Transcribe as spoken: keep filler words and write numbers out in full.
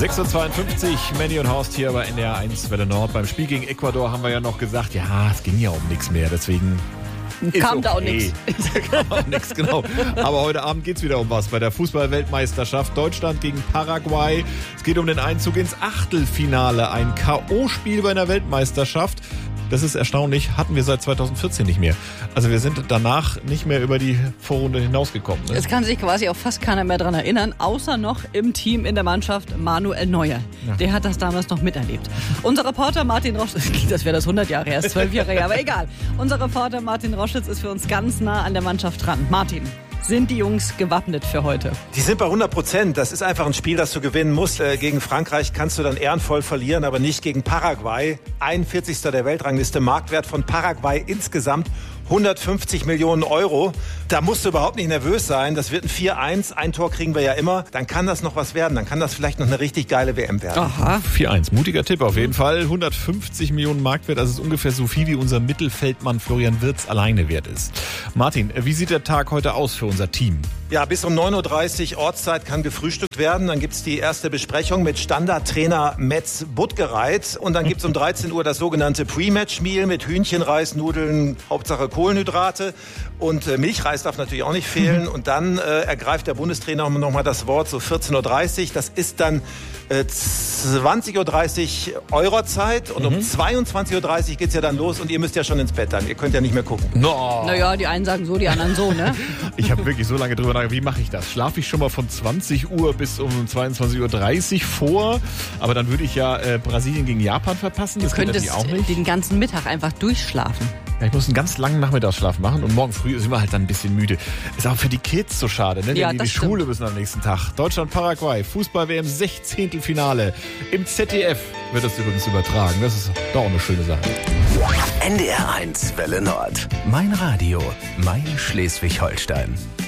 sechs Uhr zweiundfünfzig, Manny und Horst hier bei N D R eins Welle Nord. Beim Spiel gegen Ecuador haben wir ja noch gesagt, ja, es ging ja um nichts mehr, deswegen kam okay. da auch nichts. Kam auch nichts, genau. Aber heute Abend geht es wieder um was bei der Fußball-Weltmeisterschaft. Deutschland gegen Paraguay. Es geht um den Einzug ins Achtelfinale. Ein K O-Spiel bei einer Weltmeisterschaft. Das ist erstaunlich, hatten wir seit zweitausendvierzehn nicht mehr. Also wir sind danach nicht mehr über die Vorrunde hinausgekommen. Ne? Es kann sich quasi auch fast keiner mehr dran erinnern, außer noch im Team, in der Mannschaft, Manuel Neuer. Ja. Der hat das damals noch miterlebt. Unser Reporter Martin Roschitz, das wäre das hundert Jahre her, ist zwölf Jahre her, aber egal. Unser Reporter Martin Roschitz ist für uns ganz nah an der Mannschaft dran. Martin, sind die Jungs gewappnet für heute? Die sind bei hundert Prozent. Das ist einfach ein Spiel, das du gewinnen musst. Äh, gegen Frankreich kannst du dann ehrenvoll verlieren, aber nicht gegen Paraguay. einundvierzigster der Weltrangliste, Marktwert von Paraguay insgesamt hundertfünfzig Millionen Euro. Da musst du überhaupt nicht nervös sein. Das wird ein vier eins. Ein Tor kriegen wir ja immer. Dann kann das noch was werden. Dann kann das vielleicht noch eine richtig geile W M werden. Aha. vier eins. Mutiger Tipp auf jeden Fall. hundertfünfzig Millionen Marktwert. Das ist ungefähr so viel, wie unser Mittelfeldmann Florian Wirtz alleine wert ist. Martin, wie sieht der Tag heute aus für unser Team? Ja, bis um neun Uhr dreißig Ortszeit kann gefrühstückt werden. Dann gibt's die erste Besprechung mit Standardtrainer Metz Buttgereit. Und dann gibt's um dreizehn Uhr das sogenannte Pre-Match-Meal mit Hühnchen, Reis, Nudeln, Hauptsache Kohlenhydrate. Und äh, Milchreis darf natürlich auch nicht fehlen. Und dann äh, ergreift der Bundestrainer nochmal das Wort, so vierzehn Uhr dreißig. Das ist dann äh, zwanzig Uhr dreißig eurer Zeit. Und mhm. um zweiundzwanzig Uhr dreißig geht's ja dann los. Und ihr müsst ja schon ins Bett dann. Ihr könnt ja nicht mehr gucken. No. Naja, die einen sagen so, die anderen so, ne? Ich habe wirklich so lange drüber nachgedacht, wie mache ich das? Schlafe ich schon mal von zwanzig Uhr bis um zweiundzwanzig Uhr dreißig vor? Aber dann würde ich ja äh, Brasilien gegen Japan verpassen. Du Das könntest geht auch nicht. den ganzen Mittag einfach durchschlafen. Ja, ich muss einen ganz langen Nachmittagsschlaf machen und morgen früh sind wir halt dann ein bisschen müde. Ist auch für die Kids so schade, ne? Ja, Die in die das Schule stimmt. müssen am nächsten Tag. Deutschland-Paraguay, Fußball-W M Sechzehntelfinale. Im Z D F wird das übrigens übertragen. Das ist doch auch eine schöne Sache. N D R eins Welle Nord. Mein Radio, mein Schleswig-Holstein.